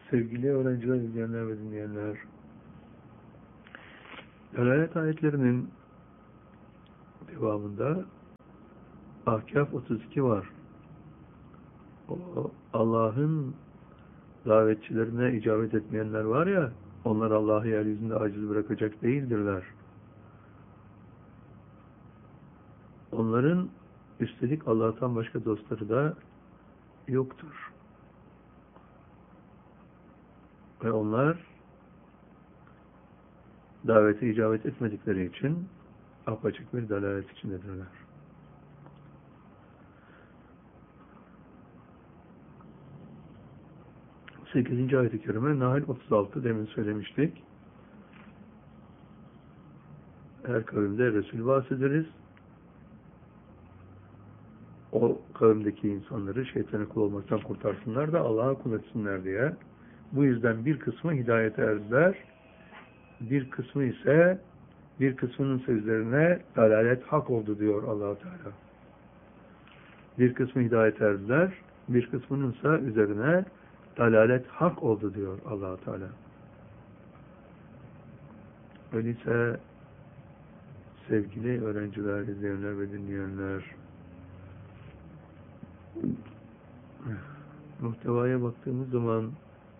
Sevgili öğrenciler, izleyenler ve dinleyenler, delalet ayetlerinin devamında Ahkaf 32 var. O Allah'ın davetçilerine icabet etmeyenler var ya, onlar Allah'ı yeryüzünde aciz bırakacak değildirler. Onların üstelik Allah'tan başka dostları da yoktur. Ve onlar davete icabet etmedikleri için apaçık bir dalalet içindedirler. 8. ayet-i kerime Nahl 36 demin söylemiştik. Her kavimde Resul vasıdırız. O kavimdeki insanları şeytana kul olmaktan kurtarsınlar da Allah'a kul etsinler diye. Bu yüzden bir kısmı hidayete erdiler. Bir kısmı ise bir kısmının üzerine dalalet hak oldu diyor Allah-u Teala. Bir kısmı hidayete erdiler. Bir kısmının ise üzerine dalalet hak oldu diyor Allah-u Teala. Öyleyse sevgili öğrenciler, izleyenler ve dinleyenler, muhtevaya baktığımız zaman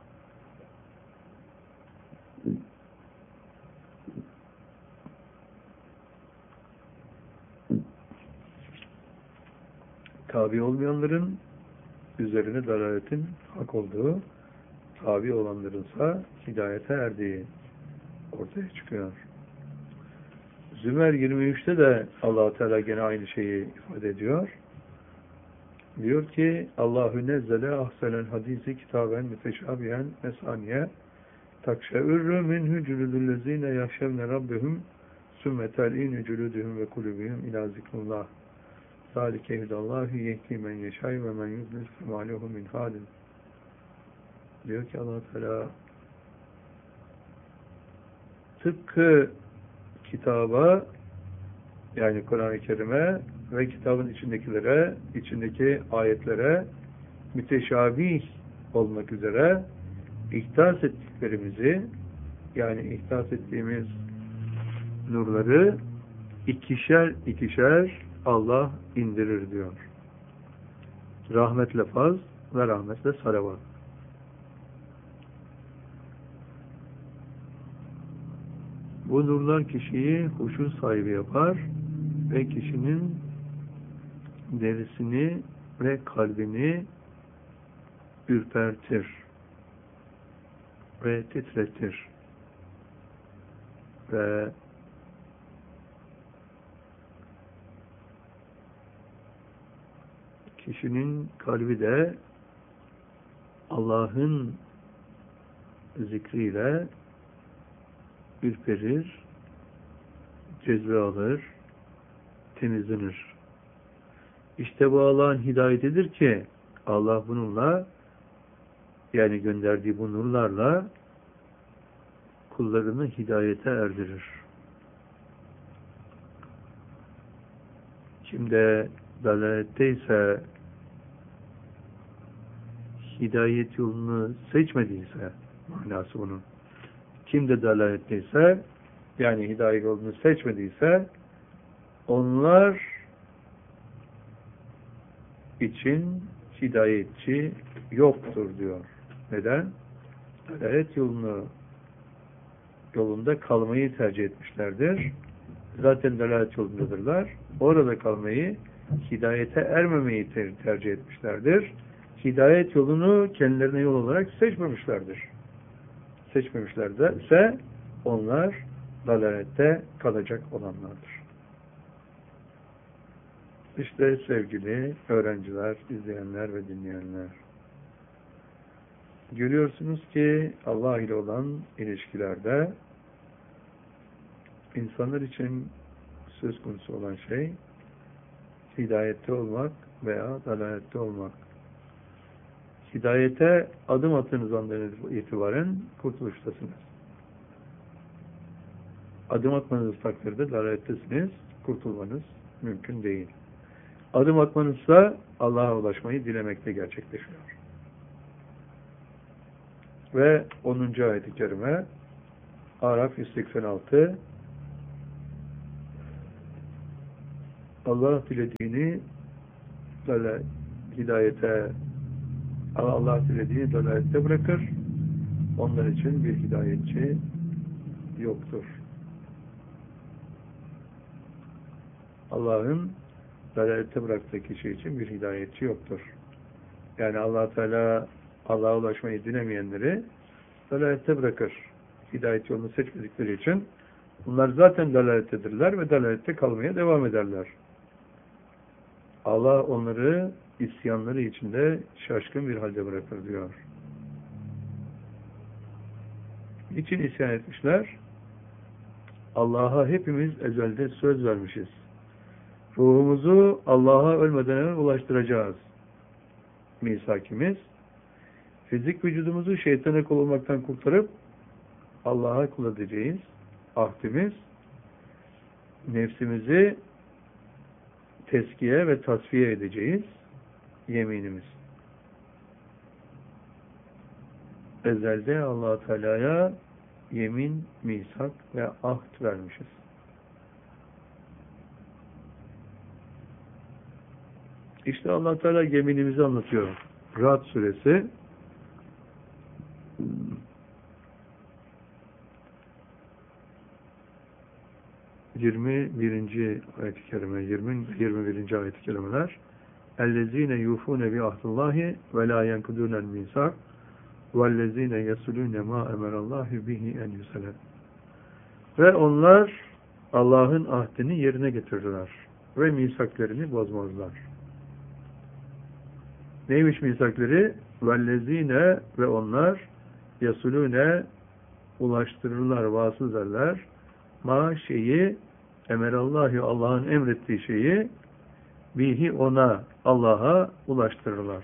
tabi olmayanların üzerine dalaletin hak olduğu, tabi olanlarınsa hidayete erdiği ortaya çıkıyor. Zümer 23'te de Allah-u Teala gene aynı şeyi ifade ediyor. Diyor ki Allahu nezzele ahsenel hadisi kitaben müteşabihen mesaniye takşe'ürrü minhü cülüdüllezine yahşevne rabbihum sümme tel'inü cülüdühüm ve kulübühüm ila zikrullah zâlike hidallahi yehdi men yeşây ve men yudlil femâlehu min hâlin. Diyor ki Allah-u Teala tıpkı kitaba, yani Kur'an-ı Kerim'e ve kitabın içindekilere, içindeki ayetlere müteşabih olmak üzere ihdas ettiklerimizi, yani ihdas ettiğimiz nurları ikişer ikişer Allah indirir diyor. Rahmetle faz ve rahmetle salavat. Bu nurlar kişiyi huşu sahibi yapar ve kişinin derisini ve kalbini ürpertir ve titretir ve kişinin kalbi de Allah'ın zikriyle ürperir, cezbe alır, temizlenir. İşte bu Allah'ın hidayetidir ki Allah bununla, yani gönderdiği bu nurlarla kullarını hidayete erdirir. Kimde dalaletteyse, hidayet yolunu seçmediyse, manası bunun. Kimde dalaletteyse, yani hidayet yolunu seçmediyse, onlar için hidayetçi yoktur diyor. Neden? Dalalet yolunda kalmayı tercih etmişlerdir. Zaten dalalet yolundadırlar. Orada kalmayı, hidayete ermemeyi tercih etmişlerdir. Hidayet yolunu kendilerine yol olarak seçmemişlerdir. Seçmemişlerse onlar dalalette kalacak olanlardır. İşte sevgili öğrenciler, izleyenler ve dinleyenler, görüyorsunuz ki Allah ile olan ilişkilerde insanlar için söz konusu olan şey hidayette olmak veya dalalette olmak. Hidayete adım attığınız andan itibaren kurtuluştasınız. Adım atmanız takdirde dalalettesiniz, kurtulmanız mümkün değil. Adım atmanızsa Allah'a ulaşmayı dilemekte gerçekleşiyor. Ve 10. ayet-i kerime Araf 186 Allah dilediğini hidayete Allah dilediğini dalalette bırakır. Onlar için bir hidayetçi yoktur. Allah'ın dalalette bıraktığı kişi için bir hidayetçi yoktur. Yani Allah Teala Allah'a ulaşmayı dilemeyenleri dalalette bırakır. Hidayet yolunu seçmedikleri için bunlar zaten dalalettedirler ve dalalette kalmaya devam ederler. Allah onları isyanları içinde şaşkın bir halde bırakır diyor. Niçin isyan etmişler? Allah'a hepimiz ezelde söz vermişiz. Ruhumuzu Allah'a ölmeden evvel ulaştıracağız. Misakimiz. Fizik vücudumuzu şeytana kul olmaktan kurtarıp Allah'a kul edeceğiz. Ahdimiz. Nefsimizi teskiye ve tasfiye edeceğiz. Yeminimiz. Ezelde Allah-u Teala'ya yemin, misak ve ahd vermişiz. İşte Allah Teala yeminimizi anlatıyor. Ra'd suresi 21. ayet-i kerime, 21. ayet-i kerimeler اَلَّذ۪ينَ يُوفُونَ بِعَهْدِ اللّٰهِ وَلَا يَنْكُدُونَ الْمِيثَاقَ وَالَّذ۪ينَ يَصُلُونَ مَا اَمَرَ اللّٰهِ بِهِ اَنْ يُسَلَمْ. Ve onlar Allah'ın ahdini yerine getirirler ve misaklerini bozmazlar. Neymiş misakleri? وَالَّذ۪ينَ ve onlar يَصُلُونَ ulaştırırlar, vasıl ederler. Ma şeyi emerallahu Allah'ın emrettiği şeyi bihi ona Allah'a ulaştırırlar.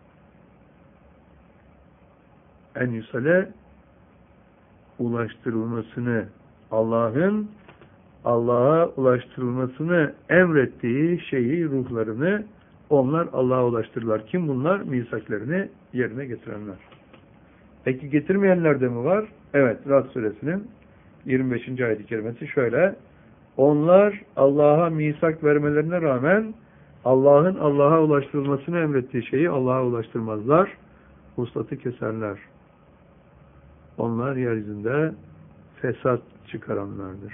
En yusale ulaştırılmasını Allah'ın Allah'a ulaştırılmasını emrettiği şeyi, ruhlarını onlar Allah'a ulaştırırlar. Kim bunlar? Misaklerini yerine getirenler. Peki getirmeyenler de mi var? Evet, Ra'd suresinin 25. ayet-i kerimesi şöyle. Onlar Allah'a misak vermelerine rağmen Allah'ın Allah'a ulaştırılmasını emrettiği şeyi Allah'a ulaştırmazlar. Vuslatı keserler. Onlar yeryüzünde fesat çıkaranlardır.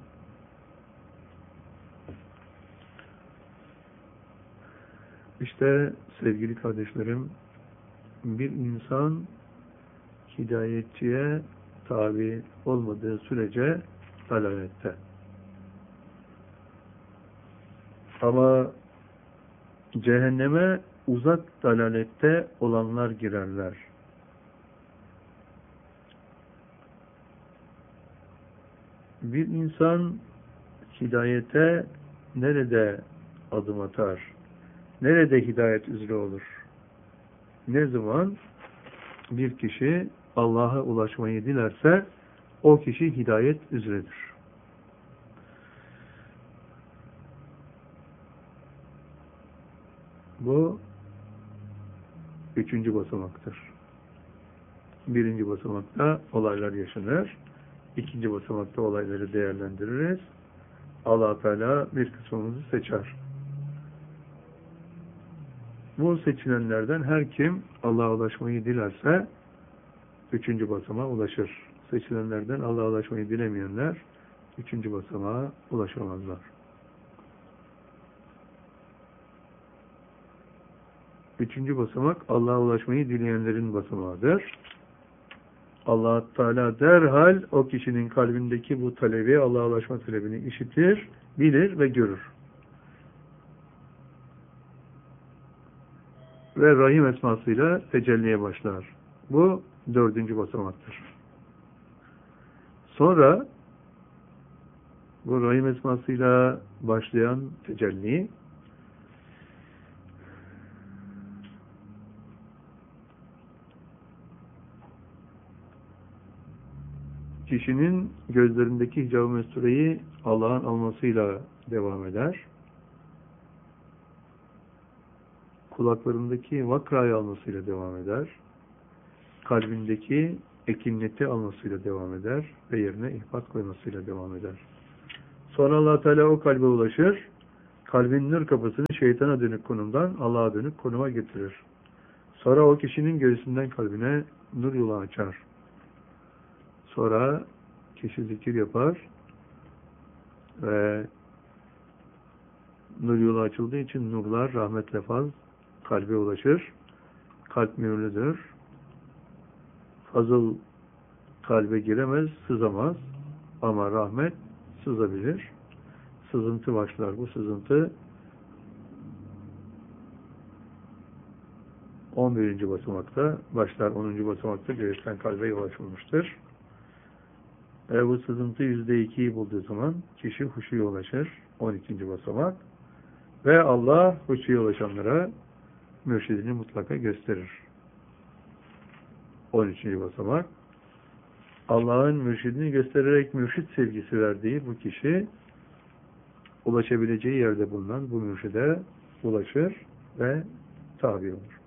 İşte sevgili kardeşlerim, bir insan hidayetçiye tabi olmadığı sürece dalalette. Ama cehenneme uzak dalalette olanlar girerler. Bir insan hidayete nerede adım atar? Nerede hidayet üzere olur? Ne zaman bir kişi Allah'a ulaşmayı dilerse o kişi hidayet üzeredir. Bu 3. basamaktır. 1. basamakta olaylar yaşanır. 2. basamakta olayları değerlendiririz. Allah Teala bir kısmımızı seçer. Bu seçilenlerden her kim Allah'a ulaşmayı dilerse 3. basamağa ulaşır. Seçilenlerden Allah'a ulaşmayı dilemeyenler 3. basamağa ulaşamazlar. Üçüncü basamak Allah'a ulaşmayı dileyenlerin basamağıdır. Allah Teala derhal o kişinin kalbindeki bu talebi, Allah'a ulaşma talebini işitir, bilir ve görür. Ve Rahim esmasıyla tecelliye başlar. Bu 4. basamaktır. Sonra bu Rahim esmasıyla başlayan tecelli kişinin gözlerindeki hicab-ı mestureyi Allah'ın almasıyla devam eder. Kulaklarındaki vakrayı almasıyla devam eder. kalbindeki ekinleti almasıyla devam eder ve yerine ihbat koymasıyla devam eder. Sonra Allah Teala o kalbe ulaşır, kalbin nur kapısını şeytana dönük konumdan Allah'a dönük konuma getirir. Sonra o kişinin göğsünden kalbine nur yolu açar. Sonra kişi zikir yapar ve nur yolu açıldığı için nurlar rahmetle faz kalbe ulaşır. Kalp mühürlüdür. Fazıl kalbe giremez, sızamaz. Ama rahmet sızabilir. Sızıntı başlar. Bu sızıntı 11. basamakta başlar. 10. basamakta göğüsten kalbe yol açılmıştır. Ve bu sızıntı %2'yi bulduğu zaman kişi huşuya ulaşır. 12. basamak. Ve Allah huşuya ulaşanlara mürşidini mutlaka gösterir. 13. basamak. Allah'ın mürşidini göstererek mürşid sevgisi verdiği bu kişi ulaşabileceği yerde bulunan bu mürşide ulaşır ve tabi olur.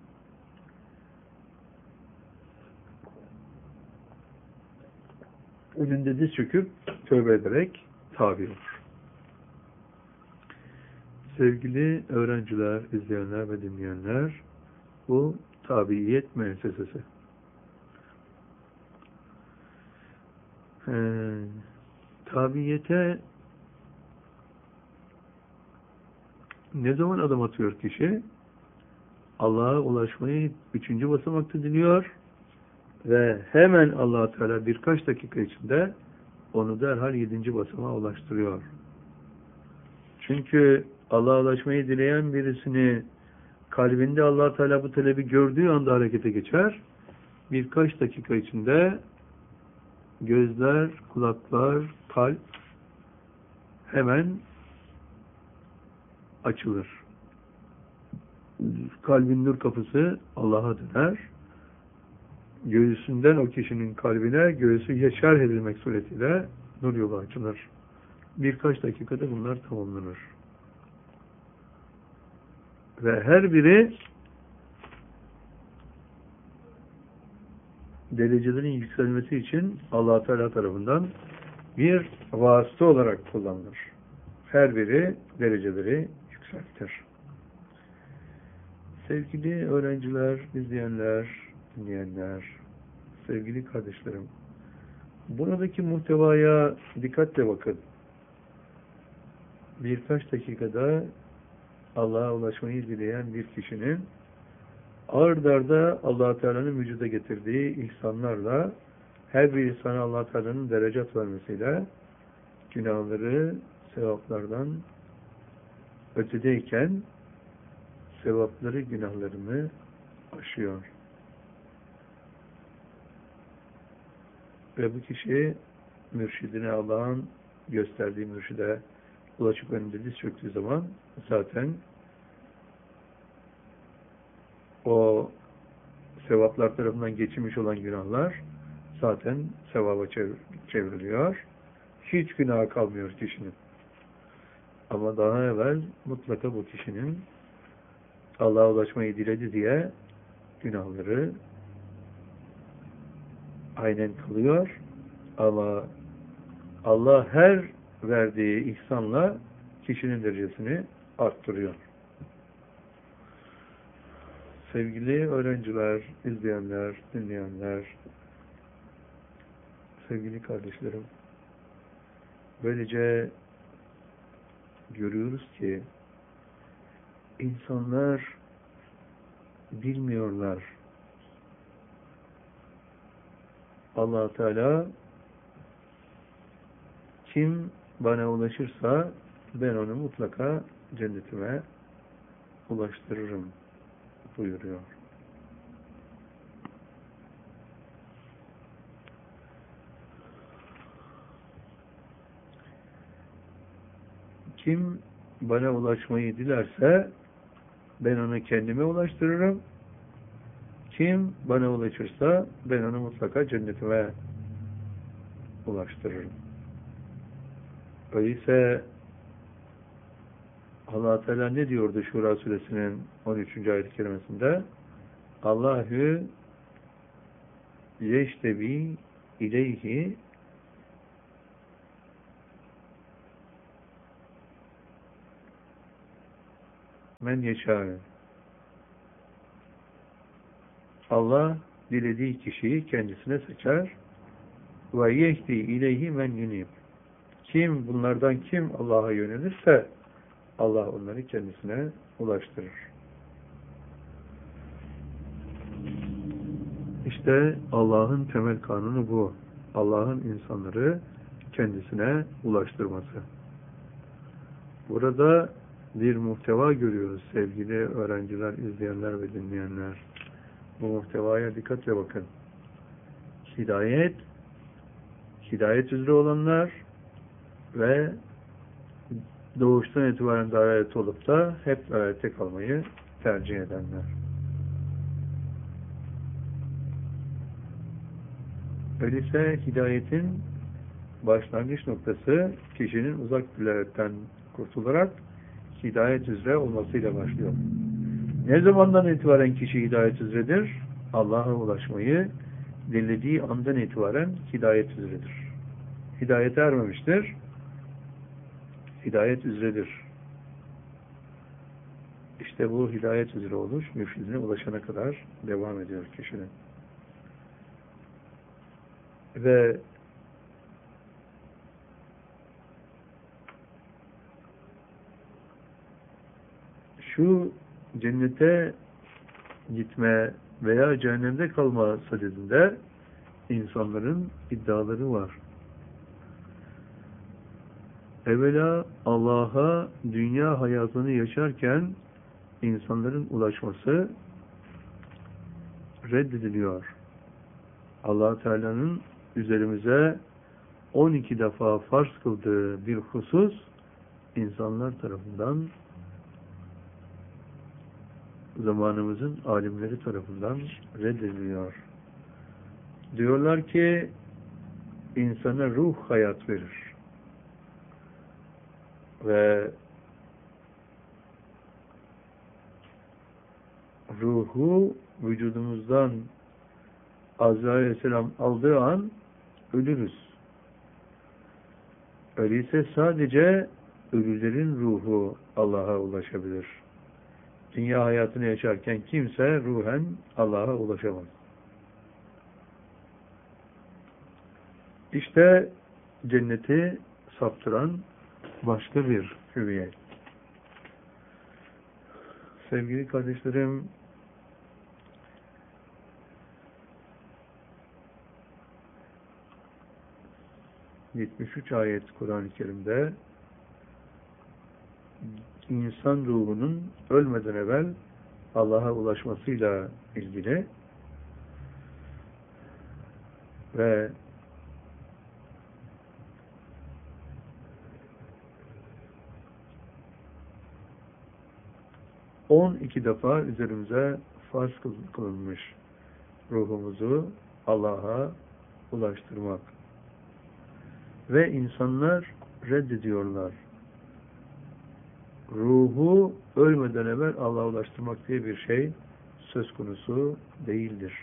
Önünde diz çöküp tövbe ederek tabi olur. Sevgili öğrenciler, izleyenler ve dinleyenler, bu tabiiyet müessesesi. Tabiiyete ne zaman adım atıyor kişi? Allah'a ulaşmayı 3. basamakta diliyor ve hemen Allah Teala birkaç dakika içinde onu derhal 7. basamağa ulaştırıyor. Çünkü Allah'a ulaşmayı dileyen birisini kalbinde Allah Teala bu talebi gördüğü anda harekete geçer. Birkaç dakika içinde gözler, kulaklar, kalp hemen açılır. Kalbin nur kapısı Allah'a döner. Göğsünden o kişinin kalbine göğsü yeşer edilmek suretiyle nur yolu açılır. Birkaç dakikada bunlar tamamlanır. Ve her biri derecelerin yükselmesi için Allah Teala tarafından bir vasıta olarak kullanılır. Her biri dereceleri yükseltir. Sevgili öğrenciler, izleyenler, dinleyenler, sevgili kardeşlerim, buradaki muhtevaya dikkatle bakın. Birkaç dakikada Allah'a ulaşmayı dileyen bir kişinin ard arda Allah Teala'nın vücuda getirdiği ihsanlarla her bir insana Allah Teala'nın derecat vermesiyle günahları sevaplardan ötedeyken sevapları günahlarını aşıyor. Ve bu kişi mürşidine, Allah'ın gösterdiği mürşide ulaşıp önünde diz çöktüğü zaman zaten o sevaplar tarafından geçilmiş olan günahlar zaten sevaba çevriliyor. Hiç günah kalmıyor kişinin. Ama daha evvel mutlaka bu kişinin Allah'a ulaşmayı diledi diye günahları aynen kalıyor. Ama Allah her verdiği ihsanla kişinin derecesini arttırıyor. Sevgili öğrenciler, izleyenler, dinleyenler, sevgili kardeşlerim, böylece görüyoruz ki insanlar bilmiyorlar. Allah Teala kim bana ulaşırsa ben onu mutlaka cennetime ulaştırırım buyuruyor. Kim bana ulaşmayı dilerse ben onu kendime ulaştırırım. Kim bana ulaşırsa ben onu mutlaka cennetime ulaştırırım. Öyleyse Allah Teala ne diyordu Şura suresinin 13. ayet-i kerimesinde? Allahü yeştebi ileyhi men yeşâ. Allah dilediği kişiyi kendisine seçer. Ve yehdi ileyhi men yunib. Bunlardan kim Allah'a yönelirse Allah onları kendisine ulaştırır. İşte Allah'ın temel kanunu bu. Allah'ın insanları kendisine ulaştırması. Burada bir muhteva görüyoruz sevgili öğrenciler, izleyenler ve dinleyenler. Bu muhtevaya dikkatle bakın. Hidayet üzere olanlar ve doğuştan itibaren davet olup da hep davette kalmayı tercih edenler. Öyleyse hidayetin başlangıç noktası kişinin uzak dileretten kurtularak hidayet üzere olmasıyla başlıyor. Ne zamandan itibaren kişi hidayet üzeredir? Allah'a ulaşmayı dilediği andan itibaren hidayet üzeredir. Hidayete ermemiştir. Hidayet üzeredir. İşte bu hidayet üzere oluş mürşidine ulaşana kadar devam ediyor kişinin. Ve şu cennete gitme veya cehennemde kalma sadedinde insanların iddiaları var. Evvela Allah'a dünya hayatını yaşarken insanların ulaşması reddediliyor. Allah Teala'nın üzerimize 12 defa farz kıldığı bir husus insanlar tarafından, zamanımızın alimleri tarafından reddediliyor. Diyorlar ki insana ruh hayat verir. Ve ruhu vücudumuzdan Azrail Aleyhisselam aldığı an ölürüz. Öyleyse sadece ölülerin ruhu Allah'a ulaşabilir. Dünya hayatını yaşarken kimse ruhen Allah'a ulaşamaz. İşte cenneti saptıran başka bir hüviyet. Sevgili kardeşlerim, ...73 ayet Kur'an-ı Kerim'de insan ruhunun ölmeden evvel Allah'a ulaşmasıyla ilgili ve ...12 defa üzerimize farz kılınmış ruhumuzu Allah'a ulaştırmak. Ve insanlar reddediyorlar. Ruhu ölmeden evvel Allah'a ulaştırmak diye bir şey söz konusu değildir.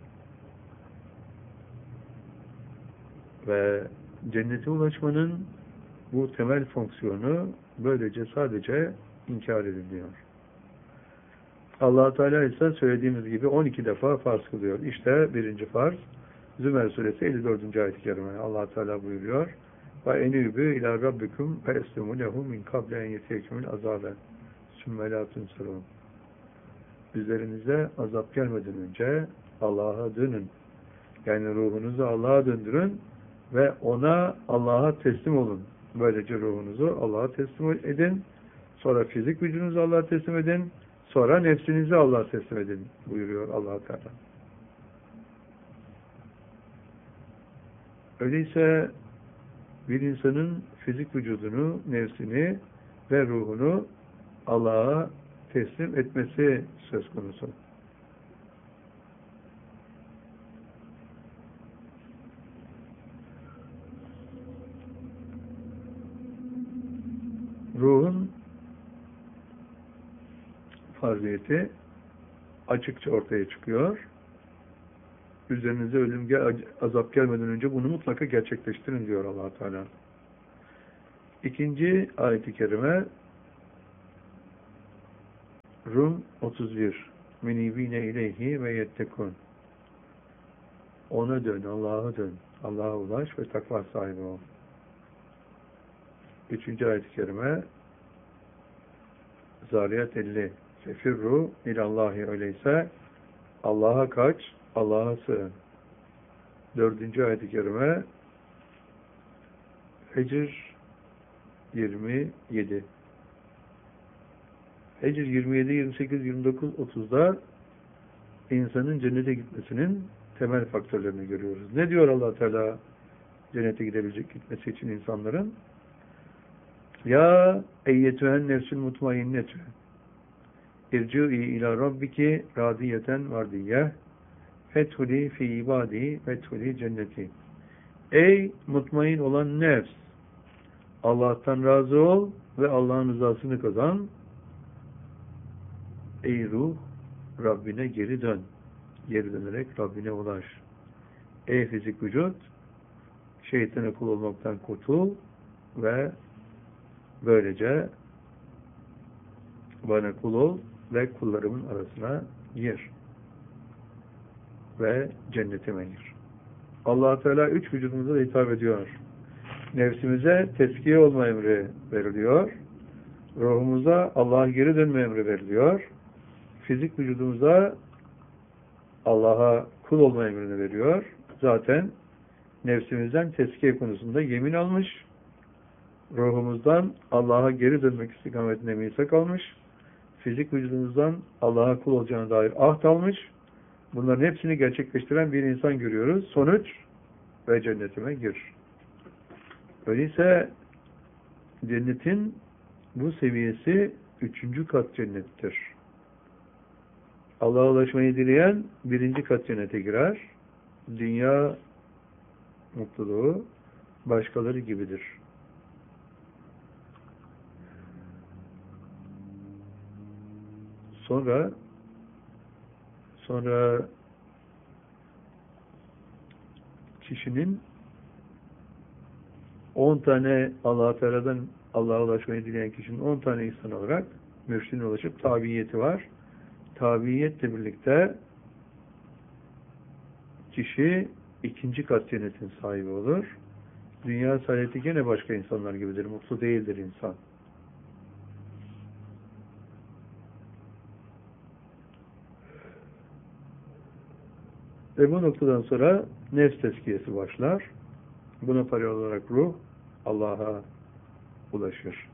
Ve cennete ulaşmanın bu temel fonksiyonu böylece sadece inkar ediliyor. Allah Teala ise söylediğimiz gibi 12 defa farz kılıyor. İşte birinci farz Zümer suresi 54. ayet-i kerime. Allah Teala buyuruyor: "Ve enübü ila rabbikum feslimu lehu min kable en yetekümül azabe sümme la tunsurun." Üzerinize azap gelmeden önce Allah'a dönün. Yani ruhunuzu Allah'a döndürün ve Allah'a teslim olun. Böylece ruhunuzu Allah'a teslim edin. Sonra fizik vücudunuzu Allah'a teslim edin. Sonra nefsinizi Allah'a teslim edin buyuruyor Allah Teala. Öyleyse bir insanın fizik vücudunu, nefsini ve ruhunu Allah'a teslim etmesi söz konusu. Ruhun farziyeti açıkça ortaya çıkıyor. üzerinize azap gelmeden önce bunu mutlaka gerçekleştirin diyor Allah Teala. İkinci ayet-i kerime Rum 31 Menibine ileyhi ve yettekun. Ona dön, Allah'a dön. Allah'a ulaş ve takva sahibi ol. Üçüncü ayet-i kerime Zariyat 50 Fefirru ilallahi öyleyse Allah'a kaç, Allah'a sığın. Dördüncü ayet-i kerime Hicr 27 Hicr 27, 28, 29, 30'da insanın cennete gitmesinin temel faktörlerini görüyoruz. Ne diyor Allah Teala cennete gitmesi için insanların? Ya eyyetühen nefsül mutmainnetü irci'i ila rabbiki radiyeten vardiyeh fethuli fi ibadi fethuli cenneti. Ey mutmain olan nefs! Allah'tan razı ol ve Allah'ın rızasını kazan. Ey ruh! Rabbine geri dön. Geri dönerek Rabbine ulaş. Ey fizik vücut! Şeytana kul olmaktan kurtul ve böylece bana kul ol ve kullarımın arasına gir. Ve cennetime gir. Allah Teala üç vücudumuza da hitap ediyor. Nefsimize tezkiye olma emri veriliyor. Ruhumuza Allah'a geri dönme emri veriliyor. Fizik vücudumuza Allah'a kul olma emrini veriyor. Zaten nefsimizden tezkiye konusunda yemin almış. Ruhumuzdan Allah'a geri dönmek istikametinde misak almış. Fizik vücudumuzdan Allah'a kul olacağına dair ahd almış. Bunların hepsini gerçekleştiren bir insan görüyoruz. Sonuç ve cennetime gir. Öyleyse cennetin bu seviyesi 3. kat cennettir. Allah'a ulaşmayı dileyen 1. kat cennete girer. Dünya mutluluğu başkaları gibidir. Sonra kişinin 10 tane Allah-u Teala'dan Allah'a ulaşmayı dileyen kişinin 10 tane insan olarak mürşidine ulaşıp tabiyeti var. Tabiyetle birlikte kişi 2. kat cennetin sahibi olur. Dünya saadeti gene başka insanlar gibidir. Mutlu değildir insan. Ve bu noktadan sonra nefs tezkiyesi başlar. Buna paralel olarak ruh Allah'a ulaşır.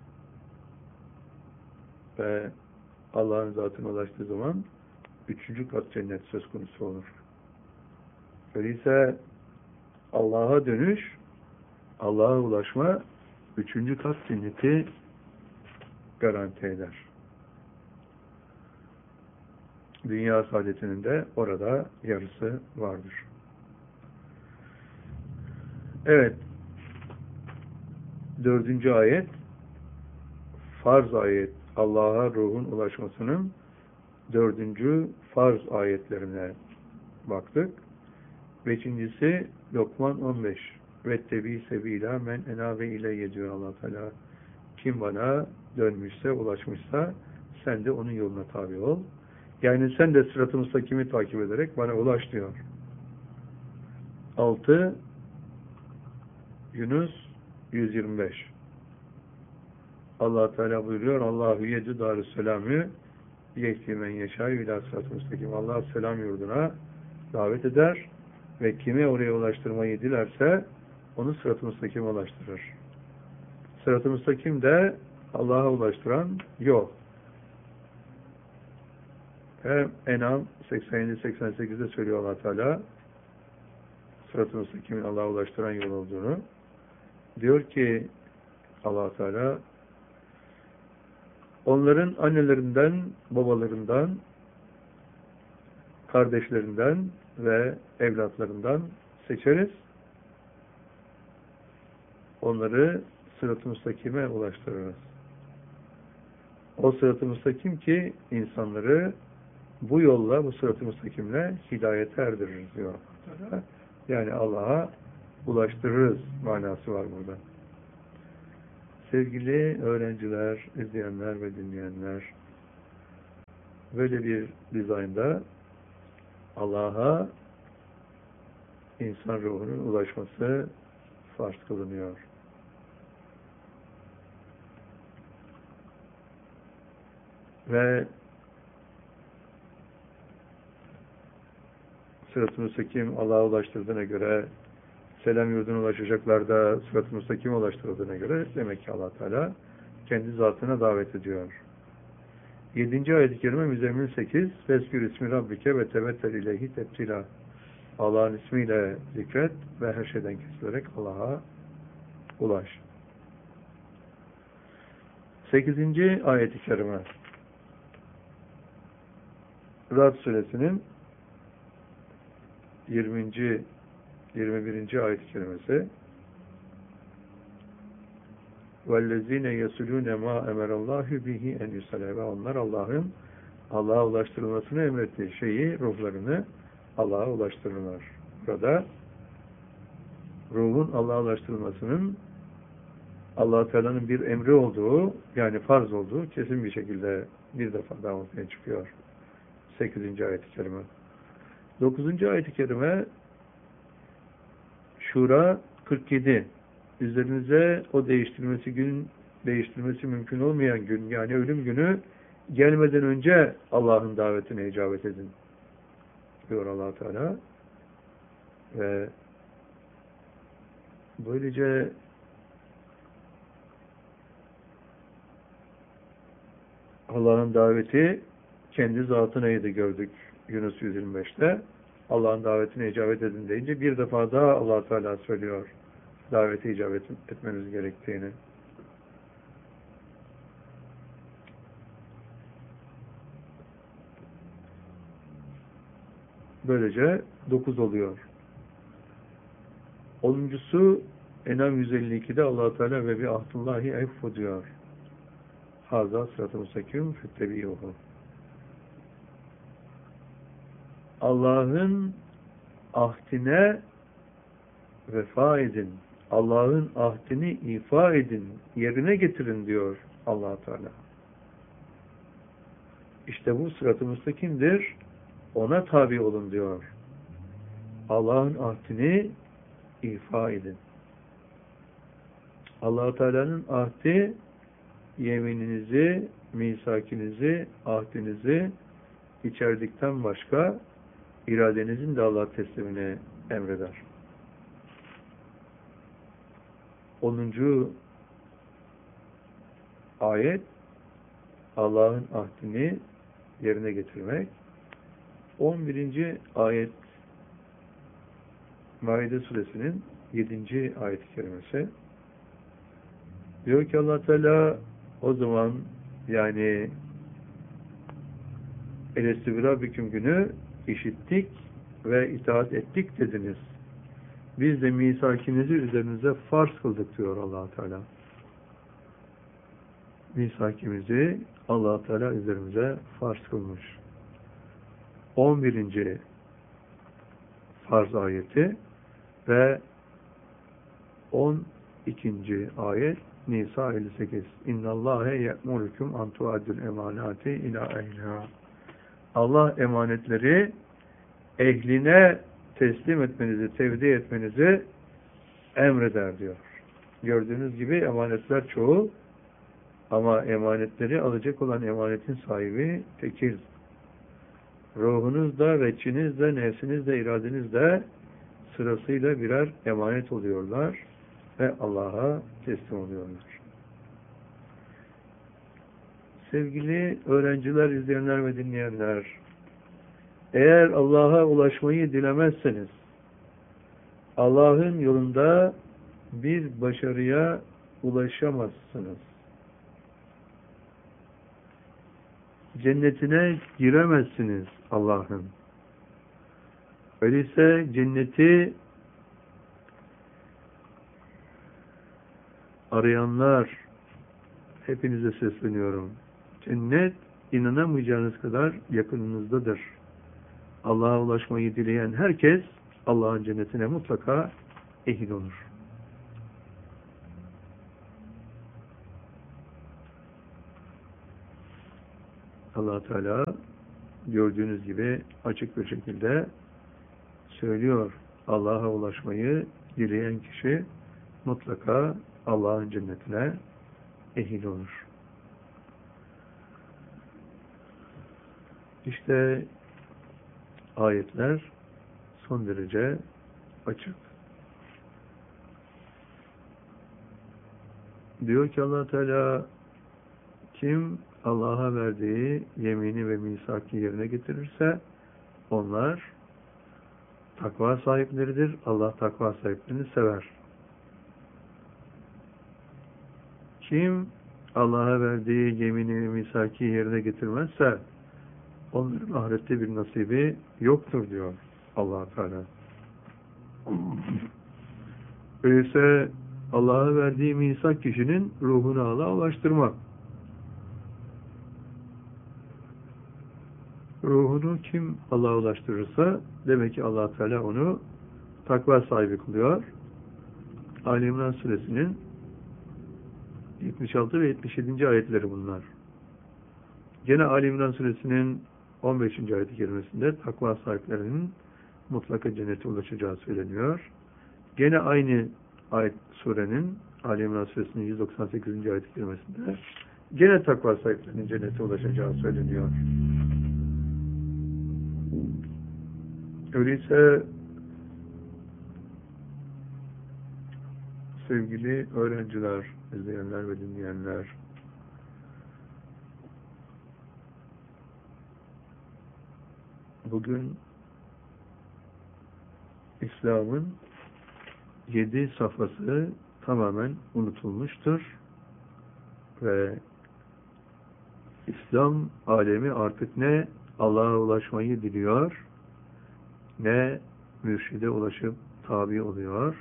Ve Allah'ın zatına ulaştığı zaman 3. kat cennet söz konusu olur. Öyleyse Allah'a dönüş, Allah'a ulaşma 3. kat cenneti garanti eder. Dünya saadetinin de orada yarısı vardır. Evet. 4. ayet farz ayet. Allah'a ruhun ulaşmasının 4. farz ayetlerine baktık. 5.'si Lokman 15. Vettebi sebila men enabe ileyye diyor Allah Teala. Kim bana dönmüşse, ulaşmışsa sen de onun yoluna tabi ol. Yani sen de sırat-ı müstakimi takip ederek bana ulaş diyor. 6 Yunus 125 Allah Teala buyuruyor Allahu yedü darüsselamü yehdi men yeşâ'yü ilâ sırat-ı müstakim. Allah selam yurduna davet eder ve kimi oraya ulaştırmayı dilerse onu sırat-ı müstakime ulaştırır. Sırat-ı müstakim de Allah'a ulaştıran yol. Hem En'am 87-88'de söylüyor Allah Teala sırat-ı müstakimin Allah'a ulaştıran yol olduğunu. Diyor ki Allah Teala onların annelerinden, babalarından, kardeşlerinden ve evlatlarından seçeriz. Onları sırat-ı müstakime ulaştırırız. O sırat-ı müstakim ki insanları bu yolla, bu sırat-ı müstakimle hidayete erdirir diyor. Teala. Yani Allah'a ulaştırırız manası var burada. Sevgili öğrenciler, izleyenler ve dinleyenler, böyle bir dizaynda Allah'a insan ruhunun ulaşması farz kılınıyor. Ve sırat-ı müstakim Allah'a ulaştırdığına göre, selam yurduna ulaşacaklar da sırat-ı müstakim ulaştırdığına göre demek ki Allah Teala kendi zatına davet ediyor. 7. ayet-i kerime Müzzemmil 8 Feskür ismi Rabbike ve tebettel ileyhi tebtila. Allah'ın ismiyle zikret ve her şeyden kesilerek Allah'a ulaş. 8. ayet-i kerime Rad suresinin 20. 21. ayet-i kerimesi وَالَّذ۪ينَ يَسُلُونَ مَا اَمَرَ اللّٰهُ بِهِ اَنْ يُسَلَى ve onlar Allah'ın Allah'a ulaştırılmasını emrettiği şeyi, ruhlarını Allah'a ulaştırırlar. Burada ruhun Allah'a ulaştırılmasının Allah-u Teala'nın bir emri olduğu, yani farz olduğu kesin bir şekilde bir defa daha ortaya çıkıyor. 8. ayet-i kerime. 9. ayet-i kerime Şura 47. Üzerinize o değiştirmesi mümkün olmayan gün, yani ölüm günü gelmeden önce Allah'ın davetine icabet edin diyor Allah Teala. Ve böylece Allah'ın daveti kendi zatınaydı gördük Yunus 125'te. Allah'ın davetine icabet edin deyince bir defa daha Allah Teala söylüyor davete icabet etmeniz gerektiğini. Böylece 9 oluyor. 10'uncusu Enam 152'de Allah Teala ve bi ahdullahi effu diyor. Haza sırat-ı müstakim füttebiyuhu. Allah'ın ahdine vefa edin. Allah'ın ahdini ifa edin. Yerine getirin diyor Allah Teala. İşte bu sırat-ı müstakimdir. Ona tabi olun diyor. Allah'ın ahdini ifa edin. Allah Teala'nın ahdi yemininizi, misakinizi, ahdinizi içerdikten başka iradenizin de Allah teslimini emreder. 10. ayet Allah'ın ahdini yerine getirmek. 11. ayet Maide suresinin 7. ayet-i kerimesi. Diyor ki Allah Teala o zaman, yani Elestü Rabbiküm günü işittik ve itaat ettik dediniz. Biz de misakinizi üzerinize farz kıldık diyor Allah Teala. Misakimizi Allah Teala üzerimize farz kılmış. 11. farz ayeti ve 12. ayet Nisa 58. İnnallâhe ye'murüküm an tuaddül emanati ila ehliha. Allah emanetleri ehline teslim etmenizi, tevdi etmenizi emreder diyor. Gördüğünüz gibi emanetler çoğul ama emanetleri alacak olan emanetin sahibi tekil. Ruhunuz da, veçiniz de, nefsiniz de, iradeniz de sırasıyla birer emanet oluyorlar ve Allah'a teslim oluyorlar. Sevgili öğrenciler, izleyenler ve dinleyenler, eğer Allah'a ulaşmayı dilemezseniz, Allah'ın yolunda bir başarıya ulaşamazsınız. Cennetine giremezsiniz Allah'ın. Öyleyse cenneti arayanlar, hepinize sesleniyorum. Cennet inanamayacağınız kadar yakınınızdadır. Allah'a ulaşmayı dileyen herkes Allah'ın cennetine mutlaka ehil olur. Allah Teala gördüğünüz gibi açık bir şekilde söylüyor. Allah'a ulaşmayı dileyen kişi mutlaka Allah'ın cennetine ehil olur. İşte ayetler son derece açık. Diyor ki Allah Teala, kim Allah'a verdiği yemini ve misaki yerine getirirse onlar takva sahipleridir. Allah takva sahiplerini sever. Kim Allah'a verdiği yemini ve misaki yerine getirmezse onların ahirette bir nasibi yoktur diyor Allah Teala. Öyleyse Allah'a verdiği misak kişinin ruhunu Allah'a ulaştırmak. Ruhunu kim Allah'a ulaştırırsa demek ki Allah Teala onu takva sahibi kılıyor. Ali İmran suresinin 76 ve 77. ayetleri bunlar. Gene Ali İmran suresinin 15. ayet-i kerimesinde takva sahiplerinin mutlaka cennete ulaşacağı söyleniyor. Gene aynı ayet surenin Ali İmran suresinin 198. ayet-i kerimesinde gene takva sahiplerinin cennete ulaşacağı söyleniyor. Öyleyse sevgili öğrenciler, izleyenler ve dinleyenler, bugün İslam'ın 7 safhası tamamen unutulmuştur ve İslam alemi artık ne Allah'a ulaşmayı diliyor, ne mürşide ulaşıp tabi oluyor,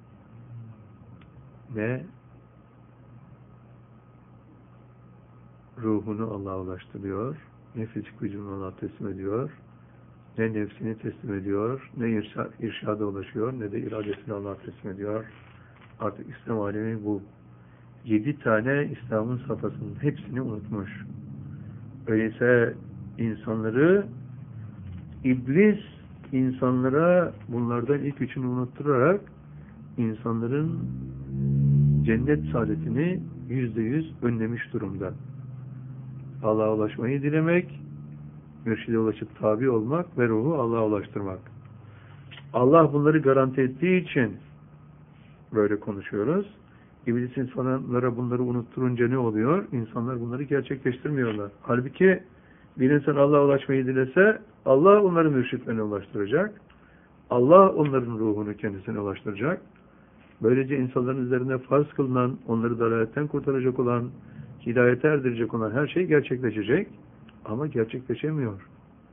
ne ruhunu Allah'a ulaştırıyor, ne fizik gücünü Allah'a teslim ediyor, ne nefsini teslim ediyor, ne irşada ulaşıyor, ne de iradesini Allah'a teslim ediyor. Artık İslam alemi bu 7 tane İslam'ın safhasının hepsini unutmuş. Öyleyse insanları İblis insanlara bunlardan ilk üçünü unutturarak insanların cennet saadetini %100 önlemiş durumda. Allah'a ulaşmayı dilemek, mürşide ulaşıp tabi olmak ve ruhu Allah'a ulaştırmak. Allah bunları garanti ettiği için böyle konuşuyoruz. İblis insanlara bunları unutturunca ne oluyor? İnsanlar bunları gerçekleştirmiyorlar. Halbuki bir insan Allah'a ulaşmayı dilese Allah onları mürşitlerine ulaştıracak. Allah onların ruhunu kendisine ulaştıracak. Böylece insanların üzerine farz kılınan, onları dalaletten kurtaracak olan, hidayete erdirecek olan her şey gerçekleşecek. Ama gerçekleşemiyor.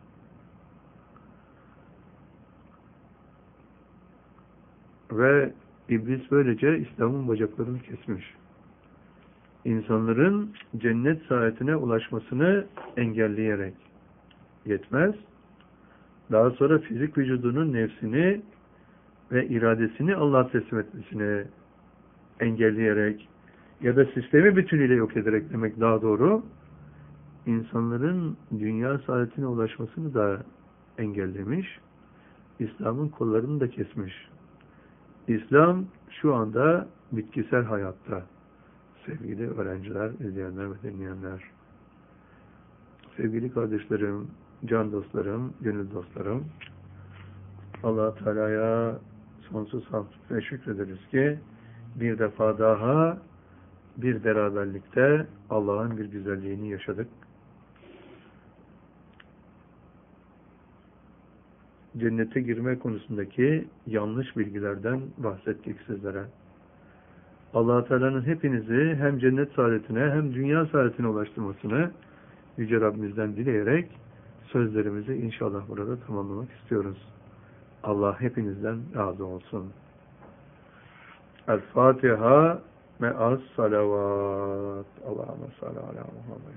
Ve İblis böylece İslam'ın bacaklarını kesmiş. İnsanların cennet saadetine ulaşmasını engelleyerek yetmez. Daha sonra fizik vücudunun nefsini ve iradesini Allah'a teslim etmesini engelleyerek ya da sistemi bütünüyle yok ederek demek daha doğru, insanların dünya saadetine ulaşmasını da engellemiş, İslam'ın kollarını da kesmiş. İslam şu anda bitkisel hayatta. Sevgili öğrenciler, izleyenler ve dinleyenler. Sevgili kardeşlerim, can dostlarım, gönül dostlarım, Allah Teala'ya sonsuz hamd ve şükrederiz ki bir defa daha bir beraberlikte Allah'ın bir güzelliğini yaşadık. Cennete girme konusundaki yanlış bilgilerden bahsettik sizlere. Allah Teala'nın hepinizi hem cennet saadetine hem dünya saadetine ulaştırmasını Yüce Rabbimizden dileyerek sözlerimizi inşallah burada tamamlamak istiyoruz. Allah hepinizden razı olsun. El-Fatiha me'as salavat. Allahümme salli ala Muhammed.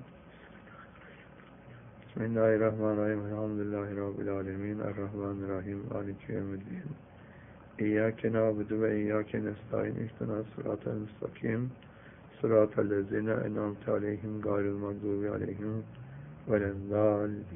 Bismillahirrahmanirrahim. Elhamdülillahi Rabbil alemin. Errahmanirrahim. Maliki yevmiddin. İyyâke nâbudu ve iyyâke nestaîn ihdina sıratel müstakim sıratel lezîne en'amte aleyhim gâyril mağdûbi aleyhim velennâl